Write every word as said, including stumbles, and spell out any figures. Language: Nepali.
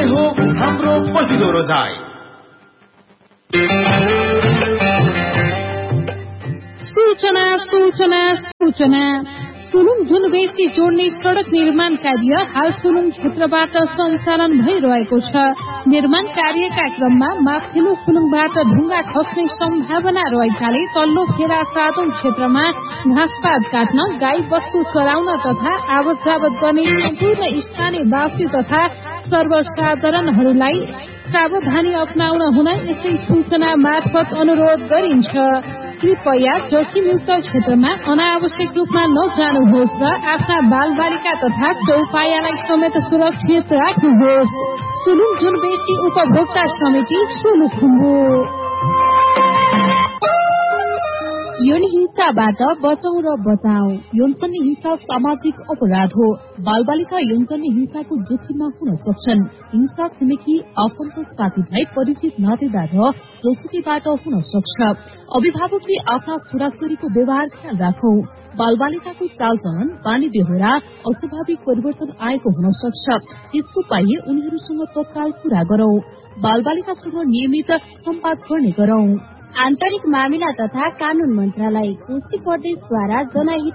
हो हाम्रो पहिलो रोजाइ। सूचना सूचना सूचना सुलुङ झुनबेसी जोड्ने सड़क निर्माण कार्य हाल सुलुङ क्षेत्रबाट सञ्चालन भइरहेको छ। निर्माण कार्यका क्रममा माथिल्लो सुलुङबाट ढुङ्गा खस्ने सम्भावना रहेकाले तल्लो फेरा सातौं क्षेत्रमा घाँसपात काट्न, गाई वस्तु चराउन तथा आवत जावत गर्ने सम्पूर्ण स्थानीयवासी तथा सर्वसाधारणहरूलाई सावधानी अपनाउन हुन यसै सूचना मार्फत अनुरोध गरिन्छ। कृपया जोखिमयुक्त क्षेत्रमा अनावश्यक रूपमा नजानुहोस् र आफ्ना बाल बालिका तथा चौपायालाई समेत सुरक्षित राख्नुहोस्। सुलुङ झुनबेसी उपभोक्ता समिति सोलुखुम्बु। यौन हिंसाबाट बचाउ र बचाऊ। यौनजन्य हिंसा सामाजिक अपराध हो। बाल बालिका यौनजन्य हिंसाको जोखिममा हुन सक्छन्। हिंसा छिमेकी आफन्त साथीभाइ परिचित नातेदार र जोसुकीबाट हुन सक्छ। अभिभावकले आफ्ना छोराछोरीको व्यवहार ख्याल राखौ। बाल बालिकाको चालचलन, बानी बेहोरा अस्वाभाविक परिवर्तन आएको हुन सक्छ। त्यसको पाइए उनीहरूसँग तत्काल कुरा गरौं। बाल बालिकासँग नियमित सम्वाद गर्ने गरौं। आन्तरिक मामिला तथा कानून मन्त्रालय, कोशी प्रदेशद्वारा जनहित